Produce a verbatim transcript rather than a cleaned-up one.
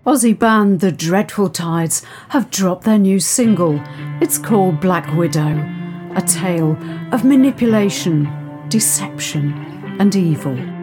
Aussie band The Dreadful Tides have dropped their new single. It's called Black Widow, a tale of manipulation, deception and evil.